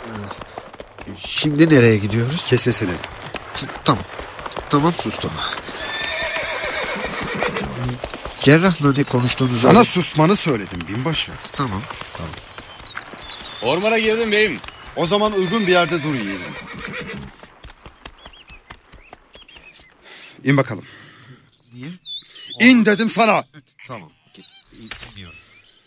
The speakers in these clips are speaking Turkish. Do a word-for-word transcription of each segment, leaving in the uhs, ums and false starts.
Şimdi nereye gidiyoruz? Kes sesini. T- Tamam. Tamam, sustum. Cerrahla ne konuştuğunuzu... Sana susmanı söyledim binbaşı. Tamam. Tamam. Ormana girdim beyim. O zaman uygun bir yerde dur yiyelim. İn bakalım. Niye? İn dedim sana. Tamam. İniyorum.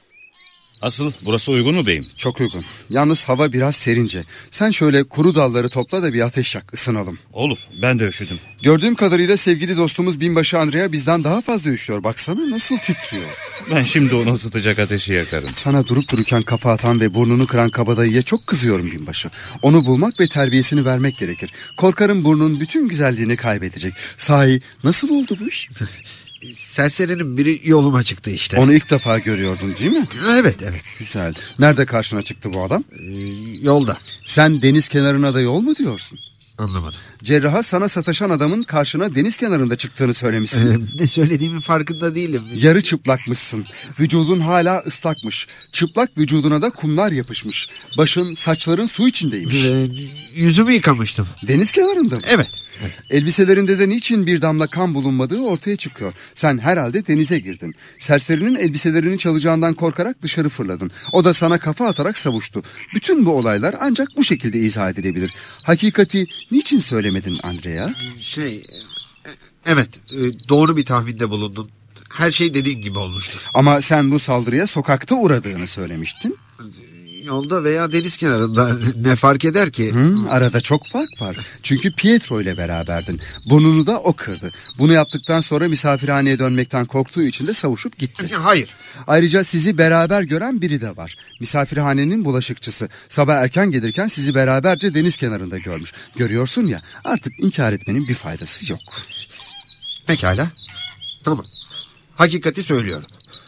Asıl burası uygun mu beyim? Çok uygun. Yalnız hava biraz serince. Sen şöyle kuru dalları topla da bir ateş yak, ısınalım. Olur, ben de üşüdüm. Gördüğüm kadarıyla sevgili dostumuz binbaşı Andrea bizden daha fazla üşüyor. Baksana nasıl titriyor. Ben şimdi onu ısıtacak ateşi yakarım. Sana durup dururken kafa atan ve burnunu kıran kabadayıya çok kızıyorum binbaşı. Onu bulmak ve terbiyesini vermek gerekir. Korkarım burnun bütün güzelliğini kaybedecek. Sahi nasıl oldu bu iş? Serserinin biri yoluma çıktı işte. Onu ilk defa görüyordun değil mi? Evet, evet. Güzel. Nerede karşına çıktı bu adam? Ee, yolda. Sen deniz kenarına da yol mu diyorsun? Anlamadım. Cerraha sana sataşan adamın karşına deniz kenarında çıktığını söylemişsin. Ee, ne söylediğimin farkında değilim. Yarı çıplakmışsın. Vücudun hala ıslakmış. Çıplak vücuduna da kumlar yapışmış. Başın, saçların su içindeymiş. Ee, yüzümü yıkamıştım. Deniz kenarında mı? Evet. evet. Elbiselerinde de niçin bir damla kan bulunmadığı ortaya çıkıyor. Sen herhalde denize girdin. Serserinin elbiselerini çalacağından korkarak dışarı fırladın. O da sana kafa atarak savuştu. Bütün bu olaylar ancak bu şekilde izah edilebilir. Hakikati niçin söylemedin Andrea? Şey... e, Evet, e, doğru bir tahminde bulundun. Her şey dediğin gibi olmuştur. Ama sen bu saldırıya sokakta uğradığını söylemiştin. Yolda veya deniz kenarında ne fark eder ki? Hı, arada çok fark var. Çünkü Pietro ile beraberdin. Burnunu da o kırdı. Bunu yaptıktan sonra misafirhaneye dönmekten korktuğu için de savuşup gitti. Hayır. Ayrıca sizi beraber gören biri de var. Misafirhanenin bulaşıkçısı. Sabah erken gelirken sizi beraberce deniz kenarında görmüş. Görüyorsun ya, artık inkar etmenin bir faydası yok. Pekala. Tamam. Hakikati söylüyorum.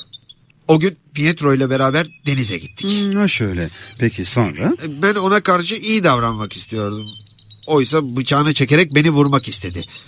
O gün Pietro ile beraber denize gittik. Hmm, ha şöyle. Peki sonra? Ben ona karşı iyi davranmak istiyordum. Oysa bıçağını çekerek beni vurmak istedi.